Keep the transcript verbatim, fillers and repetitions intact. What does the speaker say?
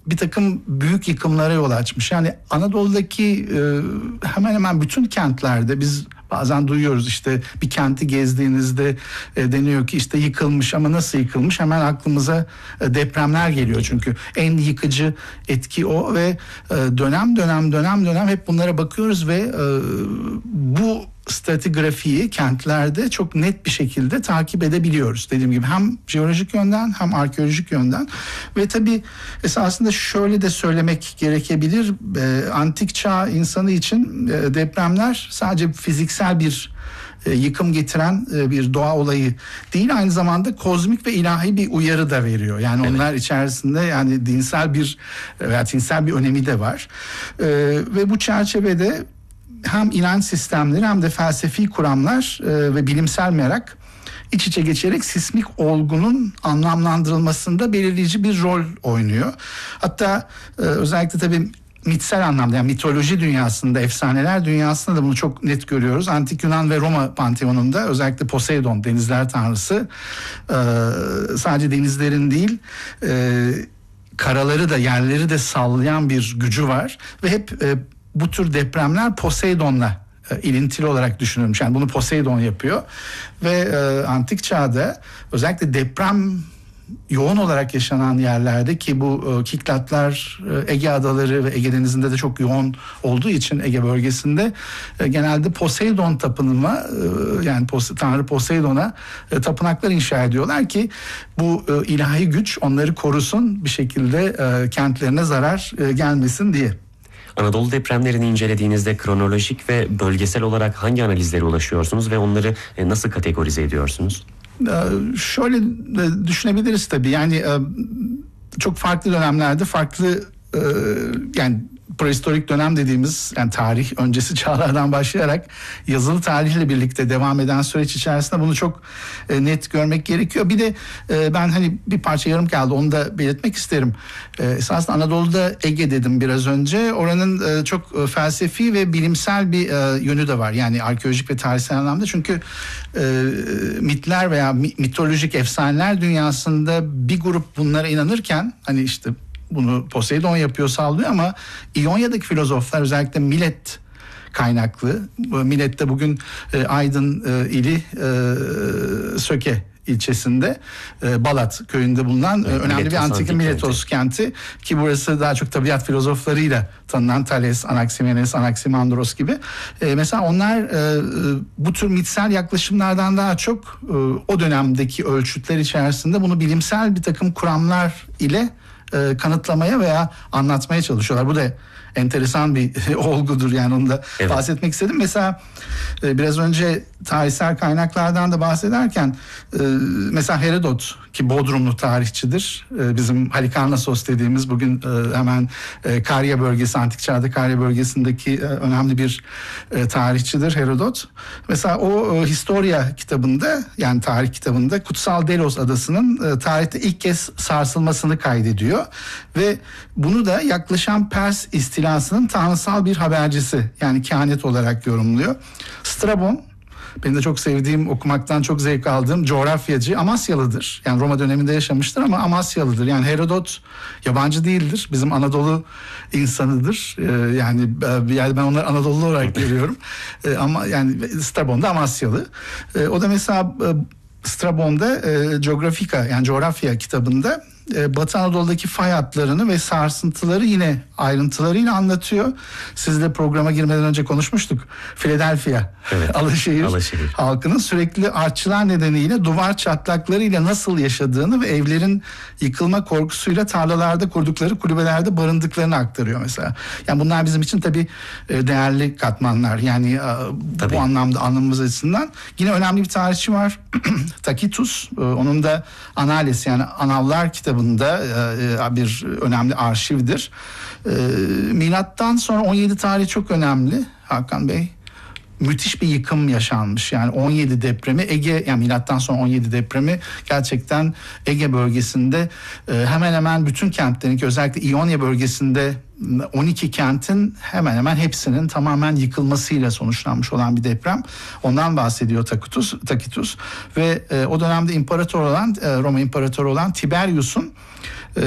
bir takım büyük yıkımlara yol açmış. Yani Anadolu'daki e, hemen hemen bütün kentlerde biz bazen duyuyoruz, işte bir kenti gezdiğinizde e, deniyor ki işte yıkılmış, ama nasıl yıkılmış? Hemen aklımıza e, depremler geliyor, çünkü en yıkıcı etki o ve e, dönem dönem dönem dönem hep bunlara bakıyoruz ve e, bu stratigrafiyi kentlerde çok net bir şekilde takip edebiliyoruz. Dediğim gibi hem jeolojik yönden hem arkeolojik yönden ve tabii esasında şöyle de söylemek gerekebilir. E, antik çağ insanı için e, depremler sadece fiziksel bir e, yıkım getiren e, bir doğa olayı değil, aynı zamanda kozmik ve ilahi bir uyarı da veriyor. Yani evet. Onlar içerisinde yani dinsel bir veya dinsel bir önemi de var. E, ve bu çerçevede hem inanç sistemleri hem de felsefi kuramlar e, ve bilimsel merak iç içe geçerek sismik olgunun anlamlandırılmasında belirleyici bir rol oynuyor. Hatta e, özellikle tabii mitsel anlamda, yani mitoloji dünyasında, efsaneler dünyasında da bunu çok net görüyoruz. Antik Yunan ve Roma panteonunda özellikle Poseidon, denizler tanrısı, e, sadece denizlerin değil e, karaları da yerleri de sallayan bir gücü var ve hep e, bu tür depremler Poseidon'la e, ilintili olarak düşünülmüş. Yani bunu Poseidon yapıyor ve e, antik çağda özellikle deprem yoğun olarak yaşanan yerlerde, ki bu e, Kiklatlar, e, Ege adaları ve Ege Denizi'nde de çok yoğun olduğu için Ege bölgesinde e, genelde Poseidon tapınma e, yani Pos- Tanrı Poseidon'a e, tapınaklar inşa ediyorlar ki bu e, ilahi güç onları korusun, bir şekilde e, kentlerine zarar e, gelmesin diye. Anadolu depremlerini incelediğinizde kronolojik ve bölgesel olarak hangi analizlere ulaşıyorsunuz ve onları nasıl kategorize ediyorsunuz? Ee, şöyle düşünebiliriz tabii, yani e, çok farklı dönemlerde farklı e, yani prehistorik dönem dediğimiz, yani tarih öncesi çağlardan başlayarak yazılı tarihle birlikte devam eden süreç içerisinde bunu çok e, net görmek gerekiyor. Bir de e, ben hani bir parça yarım kaldı, onu da belirtmek isterim. E, esasında Anadolu'da Ege dedim biraz önce. Oranın e, çok e, felsefi ve bilimsel bir e, yönü de var. Yani arkeolojik ve tarihsel anlamda. Çünkü e, mitler veya mitolojik efsaneler dünyasında bir grup bunlara inanırken, hani işte bunu Poseidon yapıyor, sağlıyor, ama İonya'daki filozoflar özellikle Milet kaynaklı. Milet de bugün e, Aydın e, ili e, Söke ilçesinde e, Balat köyünde bulunan evet, önemli Miletos, bir antik Miletos kenti. kenti ki burası daha çok tabiat filozoflarıyla tanınan Thales, Anaximenes, Anaximandros gibi. E, mesela onlar e, bu tür mitsel yaklaşımlardan daha çok e, o dönemdeki ölçütler içerisinde bunu bilimsel bir takım kuramlar ile e, kanıtlamaya veya anlatmaya çalışıyorlar. Bu da enteresan bir olgudur, yani onu da evet. bahsetmek istedim. Mesela e, biraz önce tarihsel kaynaklardan da bahsederken e, mesela Herodot, ki Bodrumlu tarihçidir. E, bizim Halikarnassos dediğimiz bugün e, hemen e, Karya bölgesi, antik çağda Karya bölgesindeki e, önemli bir e, tarihçidir Herodot. Mesela o e, Historia kitabında, yani tarih kitabında Kutsal Delos adasının e, tarihte ilk kez sarsılmasını kaydediyor ve bunu da yaklaşan Pers istilasının tanrısal bir habercisi, yani kehanet olarak yorumluyor. Strabon, benim de çok sevdiğim, okumaktan çok zevk aldığım coğrafyacı, Amasyalıdır. Yani Roma döneminde yaşamıştır ama Amasyalıdır. Yani Herodot yabancı değildir. Bizim Anadolu insanıdır. Ee, yani bir yerde ben onları Anadolu olarak görüyorum. Ee, ama yani Strabon da Amasyalı. Ee, o da mesela Strabon'da e, Geographica, yani coğrafya kitabında e, Batı Anadolu'daki fay hatlarını ve sarsıntıları yine ayrıntılarıyla anlatıyor. Sizle programa girmeden önce konuşmuştuk. Philadelphia, evet. Alaşehir, Alaşehir halkının sürekli artçılar nedeniyle duvar çatlaklarıyla nasıl yaşadığını ve evlerin yıkılma korkusuyla tarlalarda kurdukları kulübelerde barındıklarını aktarıyor mesela. Yani bunlar bizim için tabii e, değerli katmanlar. Yani e, bu anlamda anlamamız açısından. Yine önemli bir tarihçi var. Tacitus, e, onun da Anales, yani Anavlar kitabında e, bir önemli arşivdir. E, milattan sonra on yedi tarihi çok önemli Hakan Bey. Müthiş bir yıkım yaşanmış. Yani on yedi depremi Ege, yani milattan sonra on yedi depremi gerçekten Ege bölgesinde e, hemen hemen bütün kentlerin, ki özellikle İonya bölgesinde on iki kentin hemen hemen hepsinin tamamen yıkılmasıyla sonuçlanmış olan bir deprem. Ondan bahsediyor Tacitus, Tacitus ve e, o dönemde imparator olan, e, Roma imparatoru olan Tiberius'un